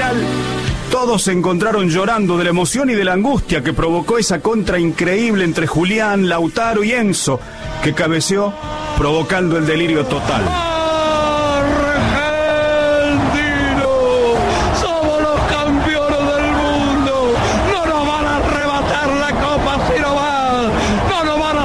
final, todos se encontraron llorando de la emoción y de la angustia que provocó esa contra increíble entre Julián, Lautaro y Enzo, que cabeceó provocando el delirio total.